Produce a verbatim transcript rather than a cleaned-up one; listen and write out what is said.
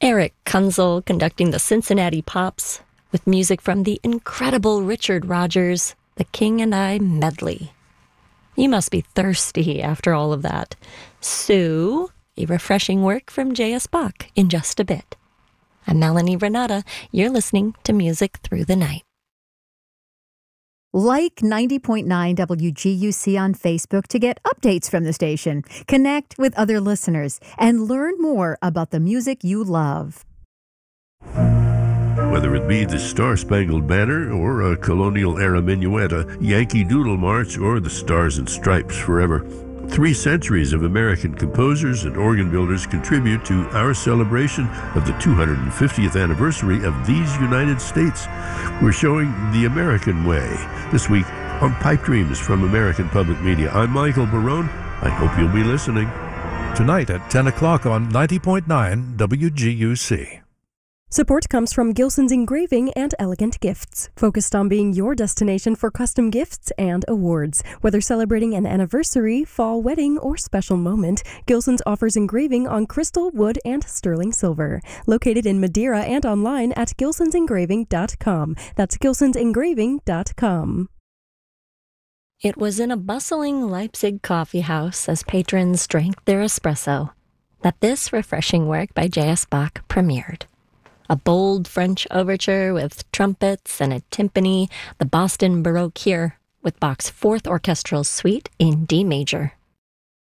Eric Kunzel conducting the Cincinnati Pops with music from the incredible Richard Rodgers, the King and I medley. You must be thirsty after all of that. So, a refreshing work from J S. Bach in just a bit. I'm Melanie Renata. You're listening to Music Through the Night. Like ninety point nine W G U C on Facebook to get updates from the station, connect with other listeners, and learn more about the music you love. Whether it be the Star-Spangled Banner or a colonial-era minuet, a Yankee Doodle March, or the Stars and Stripes Forever, three centuries of American composers and organ builders contribute to our celebration of the two hundred fiftieth anniversary of these United States. We're showing the American way this week on Pipe Dreams from American Public Media. I'm Michael Barone. I hope you'll be listening. Tonight at ten o'clock on ninety point nine W G U C. Support comes from Gilson's Engraving and Elegant Gifts, focused on being your destination for custom gifts and awards. Whether celebrating an anniversary, fall wedding, or special moment, Gilson's offers engraving on crystal, wood, and sterling silver. Located in Madeira and online at gilsons engraving dot com. That's gilsons engraving dot com. It was in a bustling Leipzig coffee house as patrons drank their espresso that this refreshing work by J S. Bach premiered. A bold French overture with trumpets and a timpani, the Boston Baroque here, with Bach's Fourth Orchestral Suite in D major.